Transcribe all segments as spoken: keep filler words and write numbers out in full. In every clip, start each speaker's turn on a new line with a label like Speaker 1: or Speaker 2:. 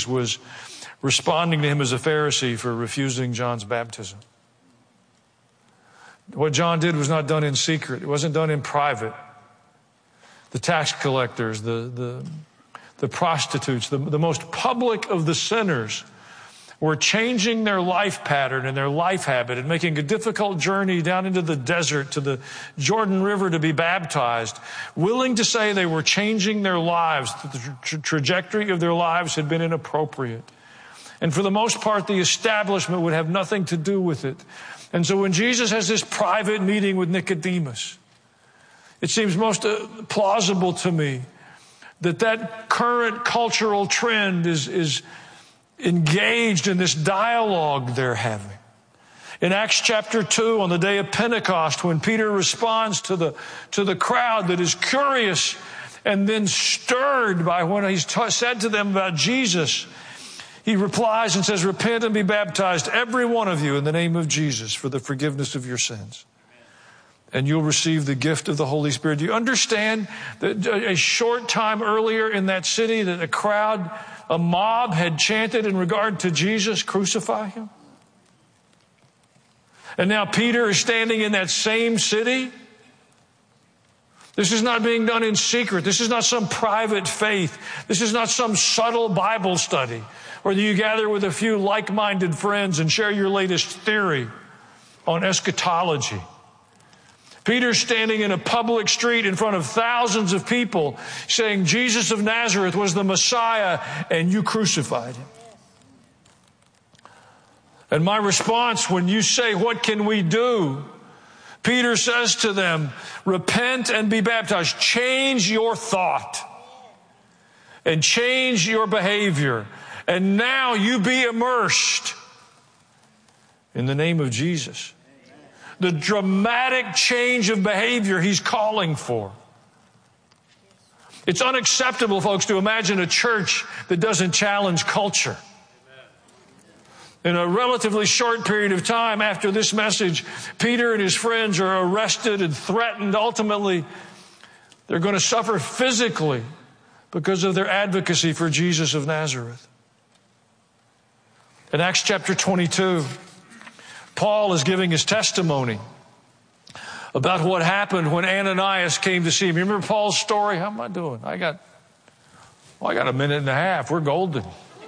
Speaker 1: Jesus was responding to him as a Pharisee for refusing John's baptism. What John did was not done in secret. It wasn't done in private. The tax collectors, the, the, the prostitutes, the, the most public of the sinners were changing their life pattern and their life habit and making a difficult journey down into the desert to the Jordan River to be baptized, willing to say they were changing their lives, that the tra- trajectory of their lives had been inappropriate. And for the most part, the establishment would have nothing to do with it. And so when Jesus has this private meeting with Nicodemus, it seems most uh, plausible to me that that current cultural trend is, is engaged in this dialogue they're having. In Acts chapter two, on the day of Pentecost, when Peter responds to the, to the crowd that is curious and then stirred by what he's ta- said to them about Jesus, he replies and says, "Repent and be baptized, every one of you, in the name of Jesus for the forgiveness of your sins. And you'll receive the gift of the Holy Spirit." Do you understand that a short time earlier in that city that a crowd, a mob had chanted in regard to Jesus, "Crucify him"? And now Peter is standing in that same city. This is not being done in secret. This is not some private faith. This is not some subtle Bible study where you gather with a few like-minded friends and share your latest theory on eschatology. Peter's standing in a public street in front of thousands of people saying Jesus of Nazareth was the Messiah and you crucified him. And my response when you say, "What can we do?" Peter says to them, "Repent and be baptized." Change your thought and change your behavior. And now you be immersed in the name of Jesus. The dramatic change of behavior he's calling for. It's unacceptable, folks, to imagine a church that doesn't challenge culture. In a relatively short period of time after this message, Peter and his friends are arrested and threatened. Ultimately, they're going to suffer physically because of their advocacy for Jesus of Nazareth. In Acts chapter twenty-two, Paul is giving his testimony about what happened when Ananias came to see him. You remember Paul's story? How am I doing? I got, well, I got a minute and a half. We're golden.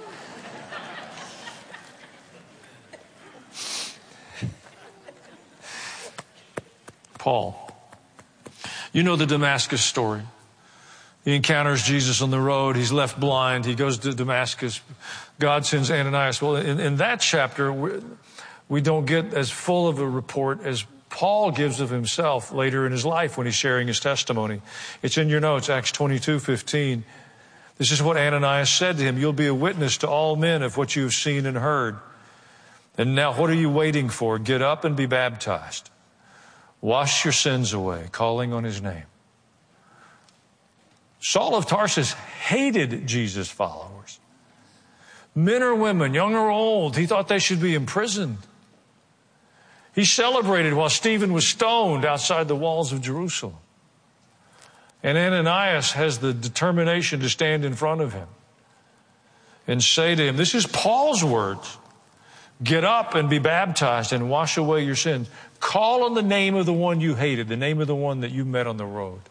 Speaker 1: Paul. You know the Damascus story. He encounters Jesus on the road. He's left blind. He goes to Damascus. God sends Ananias. Well, in, in that chapter, we, we don't get as full of a report as Paul gives of himself later in his life when he's sharing his testimony. It's in your notes, Acts twenty-two fifteen. This is what Ananias said to him. "You'll be a witness to all men of what you've seen and heard. And now what are you waiting for? Get up and be baptized. Wash your sins away, calling on his name." Saul of Tarsus hated Jesus' followers. Men or women, young or old, he thought they should be imprisoned. He celebrated while Stephen was stoned outside the walls of Jerusalem. And Ananias has the determination to stand in front of him and say to him, this is Paul's words, "Get up and be baptized and wash away your sins. Call on the name of the one you hated, the name of the one that you met on the road."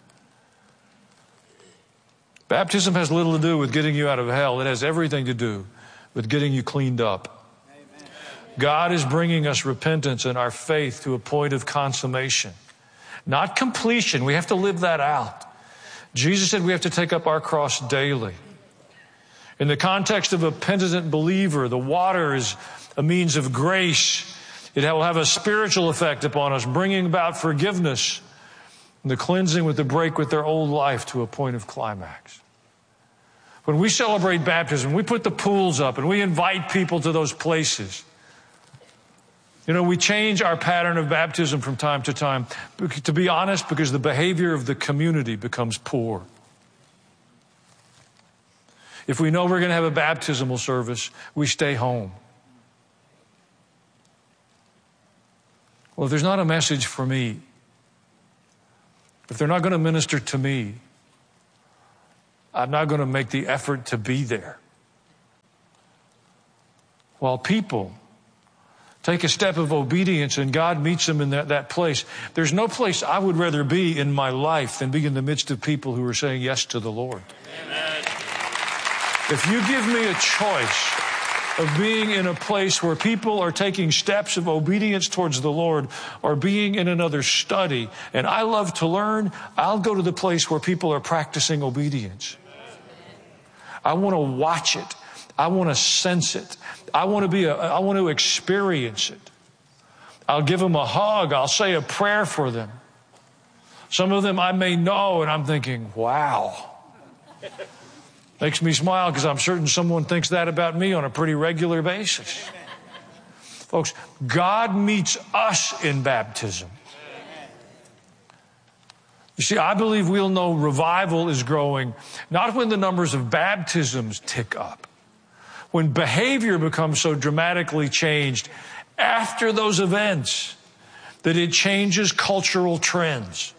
Speaker 1: Baptism has little to do with getting you out of hell. It has everything to do with getting you cleaned up. Amen. God is bringing us repentance and our faith to a point of consummation, not completion. We have to live that out. Jesus said we have to take up our cross daily. In the context of a penitent believer, the water is a means of grace. It will have a spiritual effect upon us, bringing about forgiveness and the cleansing with the break with their old life to a point of climax. When we celebrate baptism, we put the pools up and we invite people to those places. You know, we change our pattern of baptism from time to time, to be honest, because the behavior of the community becomes poor. If we know we're going to have a baptismal service, we stay home. Well, if there's not a message for me, if they're not going to minister to me, I'm not going to make the effort to be there. while people take a step of obedience and God meets them in that, that place. There's no place I would rather be in my life than be in the midst of people who are saying yes to the Lord. Amen. If you give me a choice of being in a place where people are taking steps of obedience towards the Lord or being in another study, and I love to learn, I'll go to the place where people are practicing obedience. I want to watch it. I want to sense it. I want to be a, I want to experience it. I'll give them a hug. I'll say a prayer for them. Some of them I may know, and I'm thinking, wow. Makes me smile because I'm certain someone thinks that about me on a pretty regular basis. Folks, God meets us in baptism. You see, I believe we'll know revival is growing, not when the numbers of baptisms tick up, when behavior becomes so dramatically changed after those events that it changes cultural trends.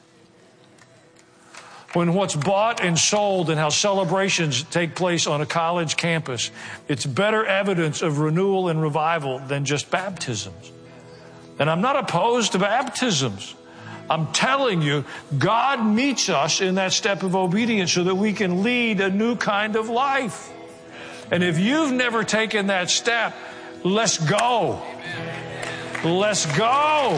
Speaker 1: When what's bought and sold and how celebrations take place on a college campus, it's better evidence of renewal and revival than just baptisms. And I'm not opposed to baptisms. I'm telling you, God meets us in that step of obedience so that we can lead a new kind of life. And if you've never taken that step, let's go. Let's go.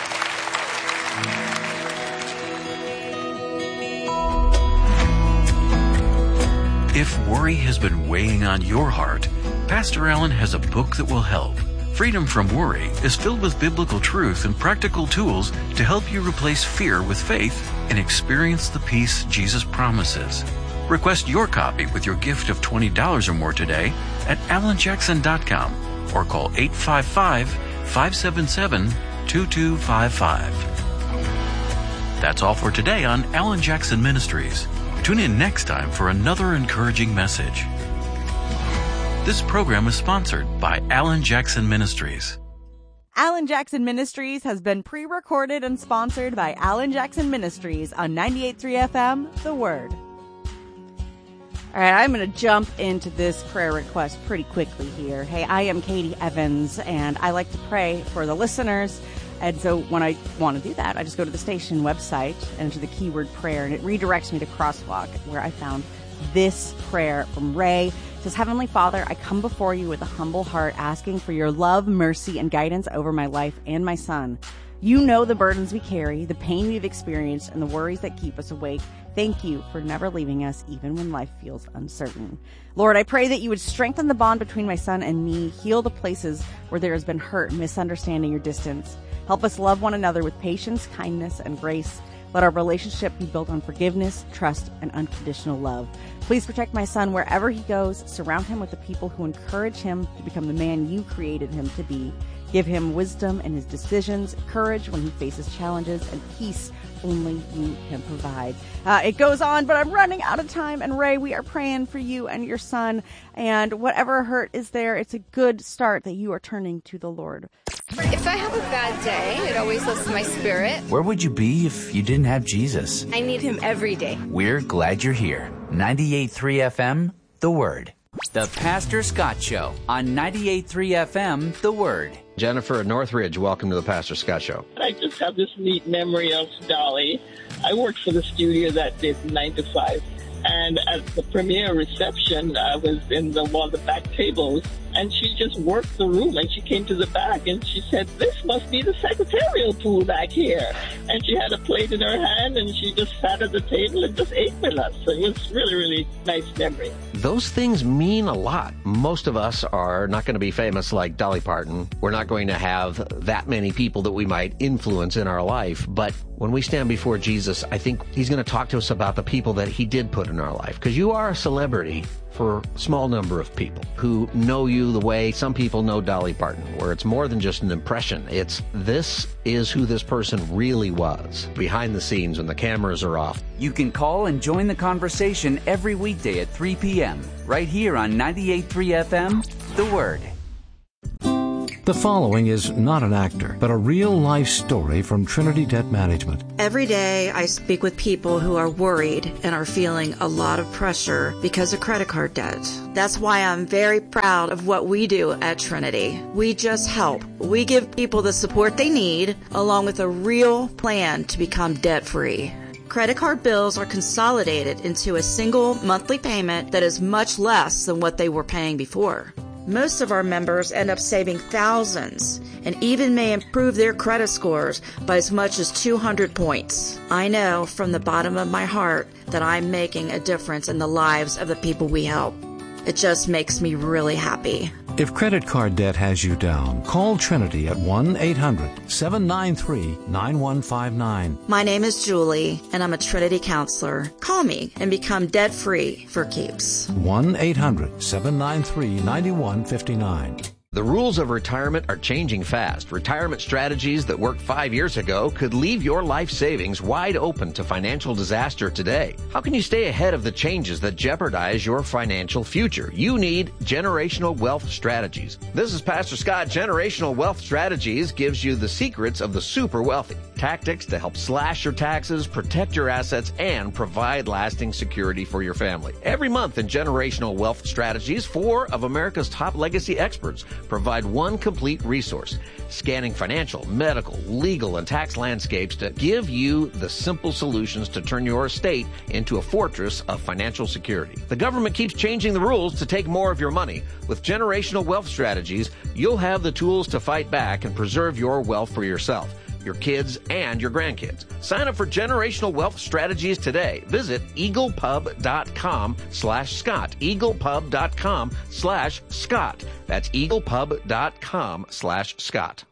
Speaker 2: If worry has been weighing on your heart, Pastor Allen has a book that will help. Freedom from Worry is filled with biblical truth and practical tools to help you replace fear with faith and experience the peace Jesus promises. Request your copy with your gift of twenty dollars or more today at alan jackson dot com or call eight five five, five seven seven, two two five five. That's all for today on Alan Jackson Ministries. Tune in next time for another encouraging message. This program is sponsored by Alan Jackson Ministries.
Speaker 3: Alan Jackson Ministries has been pre-recorded and sponsored by Alan Jackson Ministries on ninety-eight point three F M, The Word. All right, I'm going to jump into this prayer request pretty quickly here. Hey, I am Katie Evans, and I like to pray for the listeners. And so when I want to do that, I just go to the station website and enter the keyword prayer, and it redirects me to Crosswalk, where I found this prayer from Ray. It says, Heavenly Father, I come before you with a humble heart, asking for your love, mercy, and guidance over my life and my son. You know the burdens we carry, the pain we've experienced, and the worries that keep us awake. Thank you for never leaving us, even when life feels uncertain. Lord, I pray that you would strengthen the bond between my son and me, heal the places where there has been hurt, misunderstanding, or distance. Help us love one another with patience, kindness, and grace. Let our relationship be built on forgiveness, trust, and unconditional love. Please protect my son wherever he goes. Surround him with the people who encourage him to become the man you created him to be. Give him wisdom in his decisions, courage when he faces challenges, and peace only you can provide. Uh, it goes on, but I'm running out of time. And Ray, we are praying for you and your son. And whatever hurt is there, it's a good start that you are turning to the Lord.
Speaker 4: If I have a bad day, it always lifts my spirit.
Speaker 5: Where would you be if you didn't have Jesus?
Speaker 4: I need him every day.
Speaker 5: We're glad you're here. ninety-eight point three F M, The Word. The Pastor Scott Show on ninety-eight point three F M, The Word.
Speaker 6: Jennifer at Northridge, welcome to the Pastor Scott Show.
Speaker 7: I just have this neat memory of Dolly. I worked for the studio that did nine to five. And at the premiere reception, I was in the one of the back tables, and she just worked the room, and she came to the back, and she said, this must be the secretarial pool back here. And she had a plate in her hand, and she just sat at the table and just ate with us. So it was really, really nice memory.
Speaker 6: Those things mean a lot. Most of us are not going to be famous like Dolly Parton. We're not going to have that many people that we might influence in our life, but when we stand before Jesus, I think he's going to talk to us about the people that he did put in our life. Because you are a celebrity for a small number of people who know you the way some people know Dolly Parton, where it's more than just an impression. It's this is who this person really was behind the scenes when the cameras are off.
Speaker 5: You can call and join the conversation every weekday at three p.m. right here on ninety-eight point three F M, The Word.
Speaker 8: The following is not an actor, but a real-life story from Trinity Debt Management.
Speaker 9: Every day I speak with people who are worried and are feeling a lot of pressure because of credit card debt. That's why I'm very proud of what we do at Trinity. We just help. We give people the support they need, along with a real plan to become debt-free. Credit card bills are consolidated into a single monthly payment that is much less than what they were paying before. Most of our members end up saving thousands and even may improve their credit scores by as much as two hundred points. I know from the bottom of my heart that I'm making a difference in the lives of the people we help. It just makes me really happy.
Speaker 8: If credit card debt has you down, call Trinity at one eight hundred seven nine three nine one five nine.
Speaker 9: My name is Julie, and I'm a Trinity counselor. Call me and become debt-free for keeps.
Speaker 8: one eight hundred seven nine three nine one five nine.
Speaker 6: The rules of retirement are changing fast. Retirement strategies that worked five years ago could leave your life savings wide open to financial disaster today. How can you stay ahead of the changes that jeopardize your financial future? You need Generational Wealth Strategies. This is Pastor Scott. Generational Wealth Strategies gives you the secrets of the super wealthy. Tactics to help slash your taxes, protect your assets, and provide lasting security for your family. Every month in Generational Wealth Strategies, four of America's top legacy experts provide one complete resource, scanning financial, medical, legal, and tax landscapes to give you the simple solutions to turn your estate into a fortress of financial security. The government keeps changing the rules to take more of your money. With Generational Wealth Strategies, you'll have the tools to fight back and preserve your wealth for yourself, your kids, and your grandkids. Sign up for Generational Wealth Strategies today. Visit eaglepub.com slash Scott. eaglepub.com slash Scott. That's eaglepub.com slash Scott.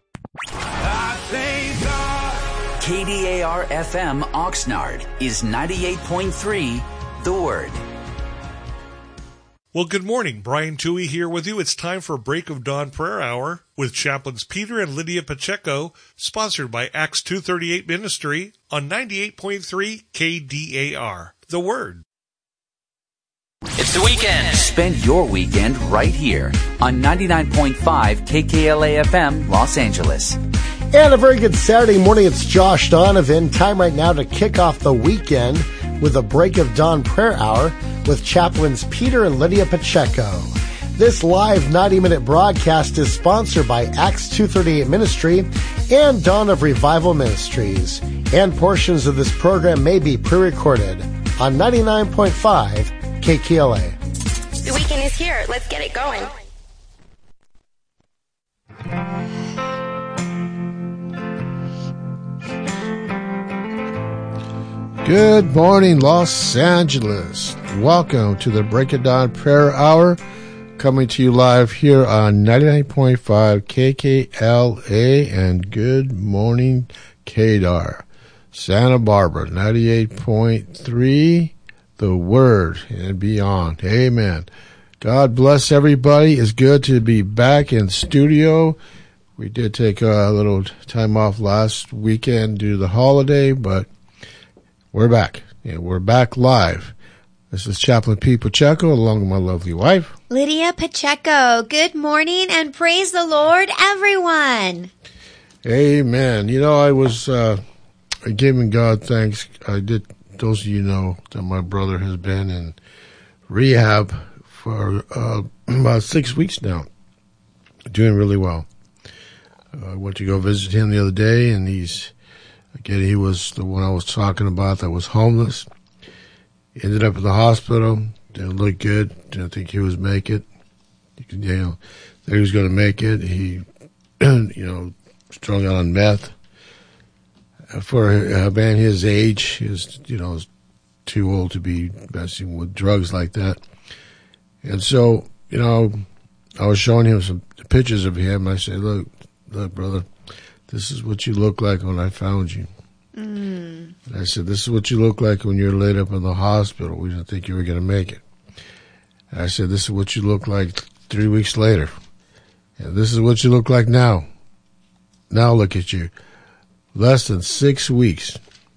Speaker 5: K D A R F M Oxnard is ninety-eight point three, The Word.
Speaker 10: Well, good morning. Brian Toohey here with you. It's time for Break of Dawn Prayer Hour with Chaplains Peter and Lydia Pacheco, sponsored by Acts two thirty-eight Ministry on ninety-eight point three K D A R, The Word.
Speaker 5: It's the weekend. Spend your weekend right here on ninety-nine point five K K L A F M Los Angeles.
Speaker 11: And a very good Saturday morning. It's Josh Donovan. Time right now to kick off the weekend with a Break of Dawn Prayer Hour with Chaplains Peter and Lydia Pacheco. This live ninety-minute broadcast is sponsored by Acts two thirty-eight Ministry and Dawn of Revival Ministries. And portions of this program may be pre-recorded on ninety-nine point five K K L A.
Speaker 12: The weekend is here. Let's get it going.
Speaker 13: Good morning, Los Angeles. Welcome to the Break of Dawn Prayer Hour, coming to you live here on ninety-nine point five K K L A, and good morning, K D A R. Santa Barbara, ninety-eight point three, The Word and beyond. Amen. God bless everybody. It's good to be back in studio. We did take a little time off last weekend due to the holiday, but we're back. Yeah, we're back live. This is Chaplain Pete Pacheco along with my lovely wife,
Speaker 14: Lydia Pacheco. Good morning and praise the Lord, everyone.
Speaker 13: Amen. You know, I was uh, giving God thanks. I did, those of you know that my brother has been in rehab for uh, about six weeks now, doing really well. Uh, I went to go visit him the other day, and he's Again, he was the one I was talking about that was homeless. He ended up in the hospital. Didn't look good. Didn't think he would make it. You know, thought he was going to make it. He, you know, strung out on meth. For a man his age, he was, you know, too old to be messing with drugs like that. And so, you know, I was showing him some pictures of him. I said, look, look, brother, this is what you look like when I found you. Mm. And I said, this is what you look like when you're laid up in the hospital. We didn't think you were going to make it. And I said, this is what you look like three weeks later. And this is what you look like now. Now look at you. Less than six weeks,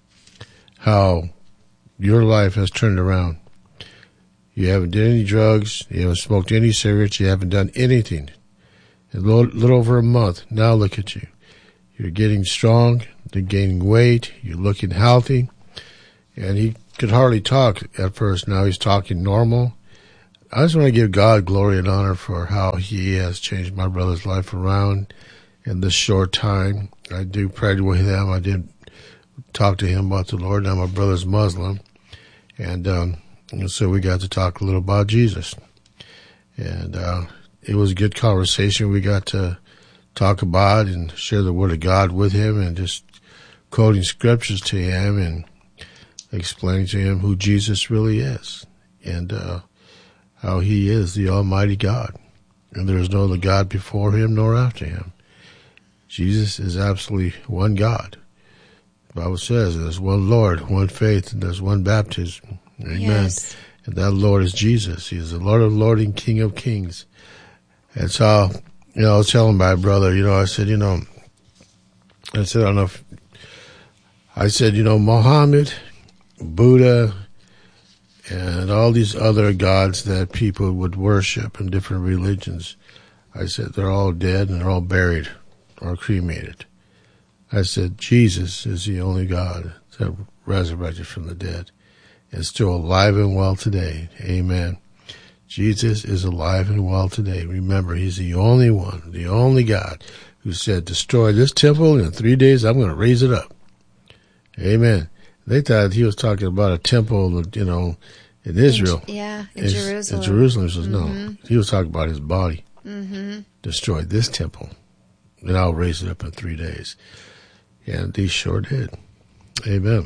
Speaker 13: how your life has turned around. You haven't done any drugs. You haven't smoked any cigarettes. You haven't done anything. a little, little over a month. Now look at you. You're getting strong. You're gaining weight. You're looking healthy. And he could hardly talk at first. Now he's talking normal. I just want to give God glory and honor for how he has changed my brother's life around in this short time. I do pray with him. I did talk to him about the Lord. Now my brother's Muslim. And, um, and so we got to talk a little about Jesus. And uh, it was a good conversation. We got to talk about and share the Word of God with him and just quoting scriptures to him and explaining to him who Jesus really is and uh, how he is the Almighty God. And there is no other God before him nor after him. Jesus is absolutely one God. The Bible says there's one Lord, one faith, and there's one baptism. Amen. Yes. And that Lord is Jesus. He is the Lord of Lords and King of Kings. And so, you know, I was telling my brother, you know, I said, you know, I said, I don't know if, I said, you know, Muhammad, Buddha, and all these other gods that people would worship in different religions, I said, they're all dead and they're all buried or cremated. I said, Jesus is the only God that resurrected from the dead and still alive and well today. Amen. Jesus is alive and well today. Remember, he's the only one, the only God who said, destroy this temple and in three days I'm going to raise it up. Amen. They thought he was talking about a temple, you know, in Israel.
Speaker 14: In, yeah, in,
Speaker 13: in
Speaker 14: Jerusalem.
Speaker 13: In Jerusalem. He says,
Speaker 14: mm-hmm.
Speaker 13: no, he was talking about his body.
Speaker 14: Mm-hmm.
Speaker 13: Destroy this temple and I'll raise it up in three days. And he sure did. Amen.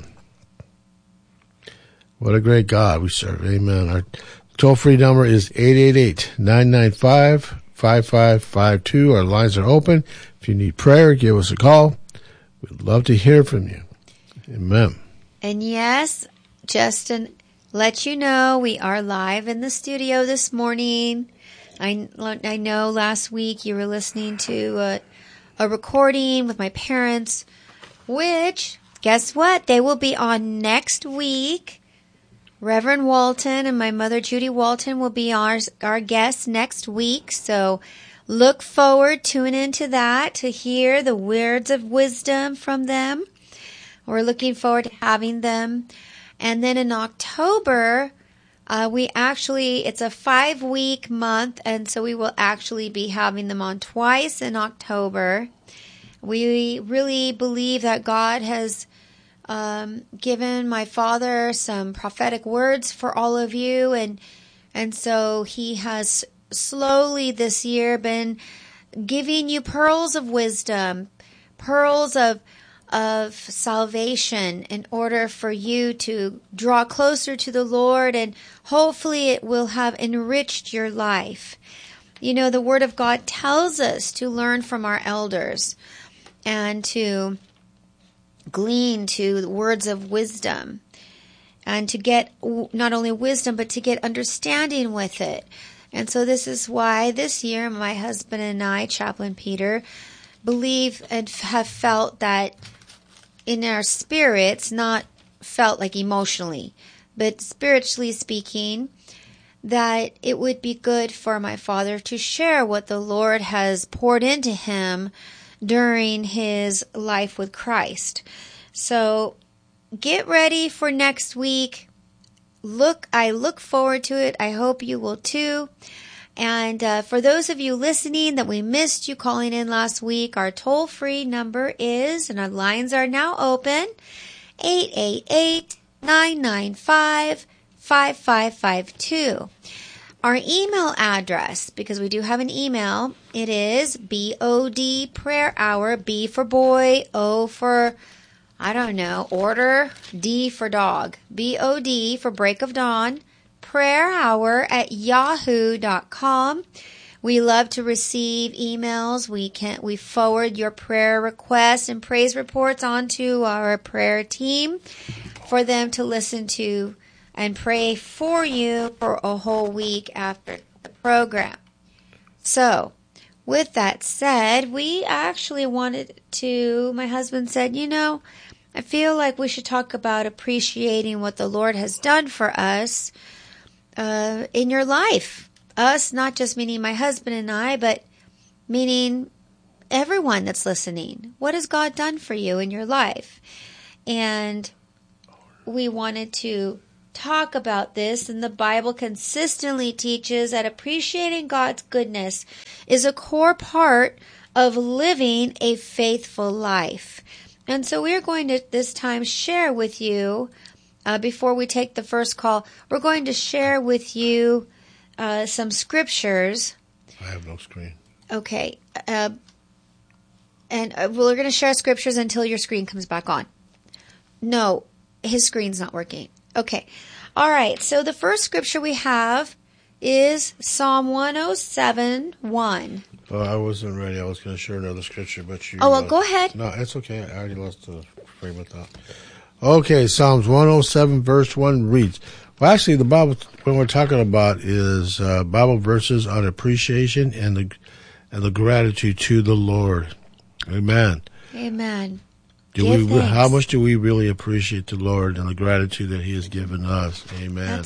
Speaker 13: What a great God we serve. Amen. Our toll-free number is eight eight eight, nine nine five, five five five two. Our lines are open. If you need prayer, give us a call. We'd love to hear from you. Amen.
Speaker 14: And yes, Justin, let you know we are live in the studio this morning. I, I know last week you were listening to a, a recording with my parents, which, guess what? They will be on next week. Reverend Walton and my mother, Judy Walton, will be our, our guests next week. So look forward, tune into that to hear the words of wisdom from them. We're looking forward to having them. And then in October, uh, we actually, it's a five week month. And so we will actually be having them on twice in October. We really believe that God has um, given my father some prophetic words for all of you. And, and so he has slowly this year been giving you pearls of wisdom, pearls of of salvation in order for you to draw closer to the Lord, and hopefully it will have enriched your life. You know, the Word of God tells us to learn from our elders and to glean to the words of wisdom and to get not only wisdom, but to get understanding with it. And so this is why this year my husband and I, Chaplain Peter, believe and have felt that in our spirits, not felt like emotionally, but spiritually speaking, that it would be good for my father to share what the Lord has poured into him during his life with Christ. So get ready for next week. Look, I look forward to it. I hope you will too. And uh, for those of you listening that we missed you calling in last week, our toll-free number is, and our lines are now open, eight eight eight, nine nine five, five five five two. Our email address, because we do have an email, it is B O D Prayer Hour, B for boy, O for, I don't know, order, D for dog, B O D for break of dawn, prayer hour at yahoo dot com. We love to receive emails. We can we forward your prayer requests and praise reports onto our prayer team for them to listen to and pray for you for a whole week after the program. So, with that said, we actually wanted to, my husband said, you know, I feel like we should talk about appreciating what the Lord has done for us Uh, in your life. Us, not just meaning my husband and I, but meaning everyone that's listening. What has God done for you in your life? And we wanted to talk about this, and the Bible consistently teaches that appreciating God's goodness is a core part of living a faithful life. And so we're going to this time share with you, uh, before we take the first call, we're going to share with you uh, some scriptures.
Speaker 13: I have no screen.
Speaker 14: Okay. Uh, and uh, we're going to share scriptures until your screen comes back on. No, his screen's not working. Okay. All right. So the first scripture we have is Psalm one oh seven, one.
Speaker 13: Oh, I wasn't ready. I was going to share another scripture, but you...
Speaker 14: Oh, well,
Speaker 13: uh,
Speaker 14: go ahead.
Speaker 13: No, it's okay. I already lost the frame of thought. Okay, Psalms one oh seven, verse one reads... Well, actually, the Bible, when we're talking about, is uh, Bible verses on appreciation and the and the gratitude to the Lord. Amen.
Speaker 14: Amen.
Speaker 13: Do
Speaker 14: Give
Speaker 13: we?
Speaker 14: thanks.
Speaker 13: How much do we really appreciate the Lord and the gratitude that He has given us? Amen.
Speaker 14: That's